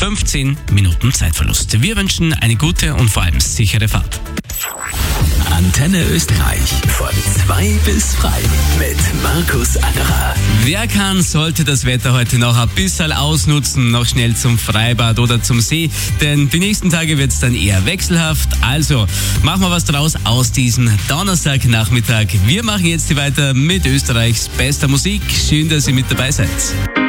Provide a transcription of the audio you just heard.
15 Minuten Zeitverlust. Wir wünschen eine gute und vor allem sichere Fahrt. Antenne Österreich von 2 bis frei mit Markus Angerer. Wer kann, sollte das Wetter heute noch ein bisschen ausnutzen, noch schnell zum Freibad oder zum See, denn die nächsten Tage wird es dann eher wechselhaft. Also machen wir was draus aus diesem Donnerstagnachmittag. Wir machen jetzt weiter mit Österreichs bester Musik. Schön, dass ihr mit dabei seid.